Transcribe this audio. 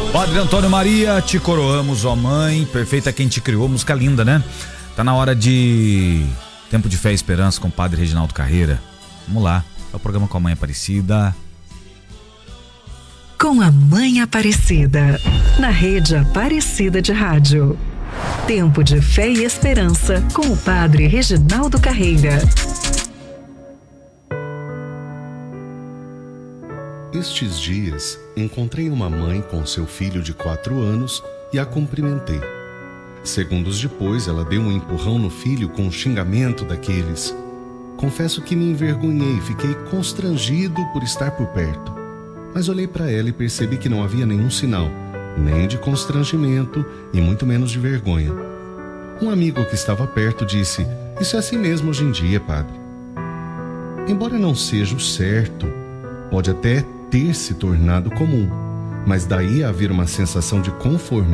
Padre Antônio Maria, te coroamos, ó mãe, perfeita quem te criou, música linda, né? Tá na hora de Tempo de Fé e Esperança com o Padre Reginaldo Carreira. Vamos lá, é o programa com a Mãe Aparecida. Com a Mãe Aparecida, na Rede Aparecida de Rádio. Tempo de Fé e Esperança com o Padre Reginaldo Carreira. Estes dias, encontrei uma mãe com seu filho de 4 anos e a cumprimentei. Segundos depois, ela deu um empurrão no filho com um xingamento daqueles. Confesso que me envergonhei e fiquei constrangido por estar por perto. Mas olhei para ela e percebi que não havia nenhum sinal, nem de constrangimento e muito menos de vergonha. Um amigo que estava perto disse: "Isso é assim mesmo hoje em dia, padre." Embora não seja o certo, pode até ter se tornado comum, mas daí a haver uma sensação de conformidade